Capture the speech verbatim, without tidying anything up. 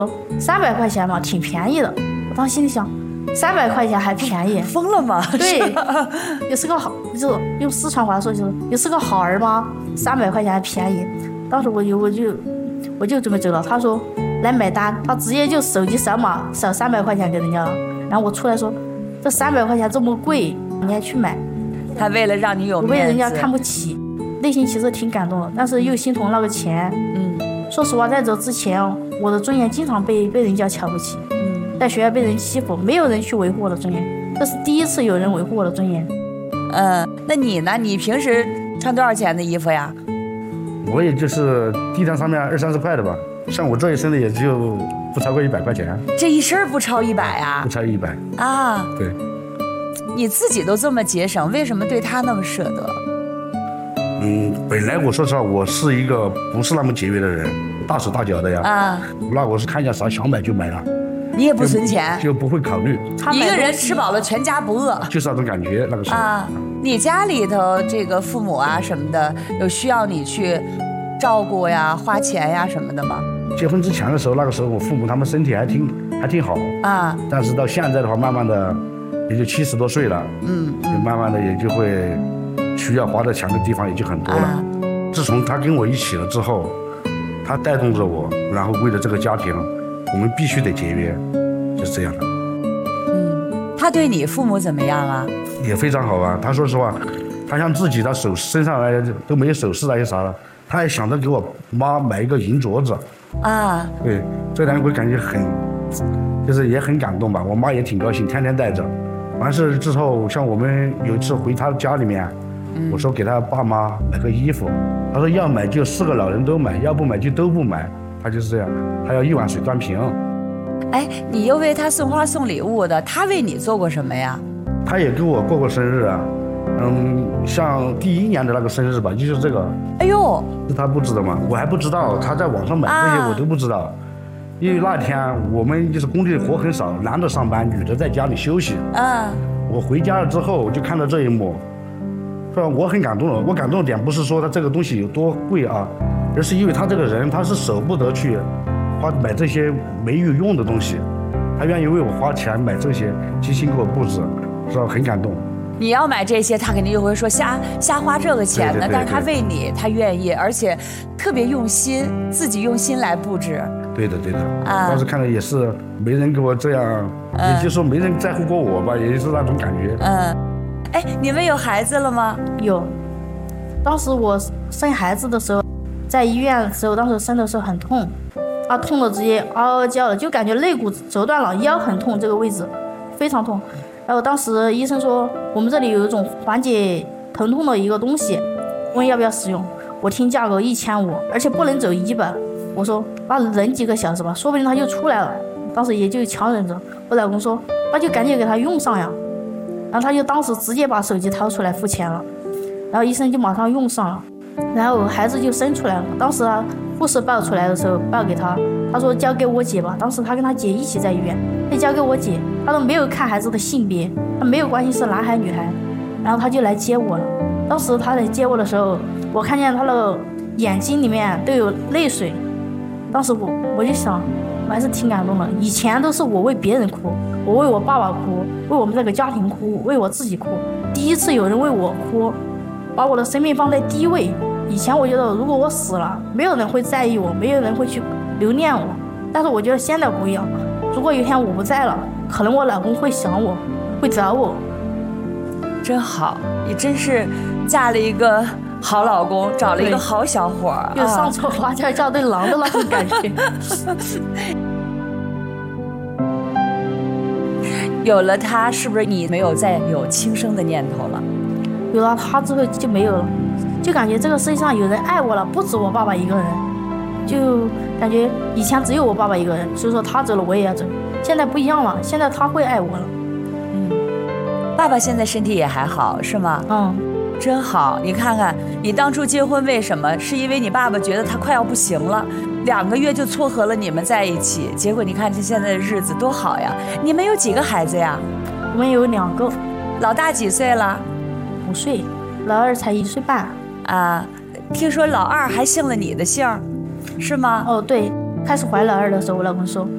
三百块钱嘛，挺便宜的。我当时心里想，三百块钱还便宜， 疯了吗？ 对，又是个好，就用四川话说就是又是个好儿吗？三百块钱还便宜。当时我就我就我就准备走了，他说来买单，他直接就手机扫码扫三百块钱给人家了。然后我出来说，这三百块钱这么贵，你还去买？ 他为了让你有面子， 我被人家看不起，内心其实挺感动的，但是又心疼那个钱。 嗯， 说实话，在这之前，我的尊严经常被被人家瞧不起。嗯，在学校被人欺负，没有人去维护我的尊严，这是第一次有人维护我的尊严。 嗯，那你呢？你平时穿多少钱的衣服呀？ 我也就是地摊上面二三十块的吧，像我这一身的也只有不超过一百块钱。 这一身不超一百啊？ 不超一百啊？ 对。 你自己都这么节省，为什么对他那么舍得？ 嗯，本来我说实话，我是一个不是那么节约的人，大手大脚的呀。啊。那我是看见啥想买就买了。 你也不存钱， 就, 就不会考虑。 一个人吃饱了，全家不饿， 就是那种感觉。那个时候啊，你家里头这个父母啊什么的，有需要你去照顾呀、花钱呀什么的吗？ 结婚之前的时候，那个时候我父母他们身体还挺还挺好啊，但是到现在的话，慢慢的也就七十多岁了，嗯，就慢慢的也就会需要花的钱的地方也就很多了。啊、自从他跟我一起了之后，他带动着我，然后为了这个家庭。我们必须得节约，就是这样的。 嗯，他对你父母怎么样啊？ 也非常好啊。他说实话，他像自己的手身上来都没有首饰那些啥了，他还想着给我妈买一个银镯子。啊，对，这点我感觉很，就是也很感动吧。我妈也挺高兴，天天带着。完事之后，像我们有一次回他家里面，嗯、我说给他爸妈买个衣服，他说要买就四个老人都买，要不买就都不买。他就是这样，他要一碗水端平。 哎，你又为他送花送礼物的，他为你做过什么呀？ 他也给我过过生日啊，嗯，像第一年的那个生日吧，就是这个。 哎呦， 是他布置的嘛？我还不知道，他在网上买这些我都不知道，啊、因为那天我们就是工地活很少，男的上班，女的在家里休息。啊，我回家了之后就看到这一幕，是吧？我很感动了。我感动的点不是说他这个东西有多贵啊。而是因为他这个人，他是舍不得去花买这些没有用的东西，他愿意为我花钱买这些，精心给我布置，是吧？很感动。 你要买这些，他肯定就会说瞎瞎花这个钱呢。但是他为你，他愿意，而且特别用心，自己用心来布置。 对的，对的。啊，当时看到也是没人给我这样，嗯、也就是说没人在乎过我吧，也是那种感觉。 嗯，哎，你们有孩子了吗？ 有。当时我生孩子的时候。在医院的时候，当时生的时候很痛，啊，痛的直接嗷嗷叫了，就感觉肋骨折断了，腰很痛，这个位置非常痛。然后当时医生说，我们这里有一种缓解疼痛的一个东西，问要不要使用。我听价格一千五，而且不能走医本。我说那忍几个小时吧，说不定他就出来了。当时也就强忍着。我老公说那就赶紧给他用上呀。然后他就当时直接把手机掏出来付钱了，然后医生就马上用上了。然后孩子就生出来了，当时啊，护士抱出来的时候抱给他，他说交给我姐吧。当时他跟他姐一起在医院，他交给我姐，他都没有看孩子的性别，他没有关心是男孩女孩，然后他就来接我了。当时他来接我的时候，我看见他的眼睛里面都有泪水，当时我我就想，我还是挺感动的。以前都是我为别人哭，我为我爸爸哭，为我们这个家庭哭，为我自己哭，第一次有人为我哭，把我的生命放在第一位。以前我觉得如果我死了，没有人会在意我，没有人会去留恋我，但是我觉得现在不一样，如果有一天我不在了，可能我老公会想我，会找我。 真好，你真是嫁了一个好老公，找了一个好小伙儿， 就上错花轿嫁对郎的那种感觉。 有了他，是不是你没有再有轻生的念头了？ 有了他之后就没有了，就感觉这个世界上有人爱我了，不止我爸爸一个人，就感觉以前只有我爸爸一个人，所以说他走了我也要走，现在不一样了，现在他会爱我了。 嗯，爸爸现在身体也还好是吗？嗯，真好。你看看你当初结婚为什么？是因为你爸爸觉得他快要不行了，两个月就撮合了你们在一起，结果你看这现在的日子多好呀。你们有几个孩子呀？ 我们有两个。 老大几岁了？ 五岁。老二才一岁半。 啊，听说老二还姓了你的姓，是吗？ 哦，对，开始怀老二的时候，我老公说